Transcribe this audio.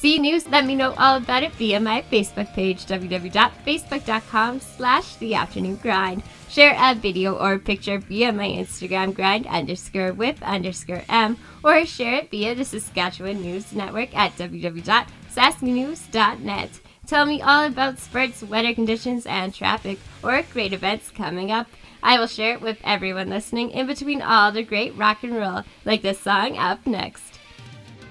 See news? Let me know all about it via my Facebook page, www.facebook.com/theafternoongrind. Share a video or picture via my Instagram, grind_with_m, or share it via the Saskatchewan News Network at www.sasknews.net. Tell me all about sports, weather conditions, and traffic, or great events coming up. I will share it with everyone listening in between all the great rock and roll, like this song up next.